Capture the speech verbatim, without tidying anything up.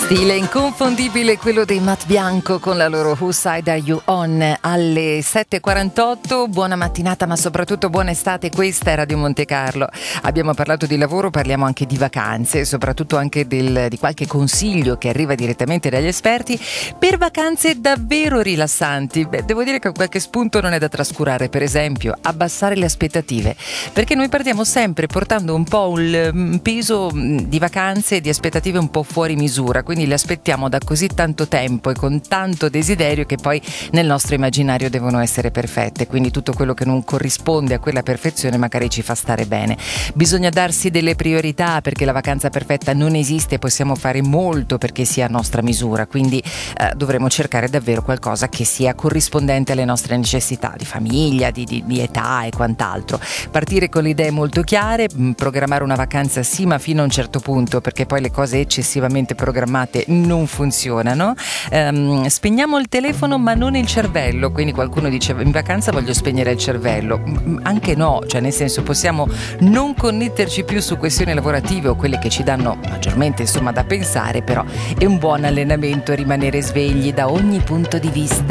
Stile inconfondibile quello dei Matt Bianco con la loro Whose Side Are You On alle sette e quarantotto. Buona mattinata, ma soprattutto buona estate. Questa è Radio Monte Carlo. Abbiamo parlato di lavoro, parliamo anche di vacanze, soprattutto anche del, di qualche consiglio che arriva direttamente dagli esperti per vacanze davvero rilassanti. Beh, devo dire che qualche spunto non è da trascurare. Per esempio, abbassare le aspettative, perché noi partiamo sempre portando un po' un peso di vacanze e di aspettative un po' fuori misura, quindi le aspettiamo da così tanto tempo e con tanto desiderio che poi nel nostro immaginario devono essere perfette, quindi tutto quello che non corrisponde a quella perfezione magari ci fa stare bene. Bisogna darsi delle priorità, perché la vacanza perfetta non esiste, possiamo fare molto perché sia a nostra misura, quindi eh, dovremo cercare davvero qualcosa che sia corrispondente alle nostre necessità di famiglia, di, di, di età e quant'altro. Partire con le idee molto chiare, programmare una vacanza sì, ma fino a un certo punto, perché poi le cose eccessivamente programmate non funzionano. Um, spegniamo il telefono ma non il cervello, quindi qualcuno dice in vacanza voglio spegnere il cervello, M- anche no, cioè nel senso possiamo non connetterci più su questioni lavorative o quelle che ci danno maggiormente insomma da pensare, però è un buon allenamento rimanere svegli da ogni punto di vista.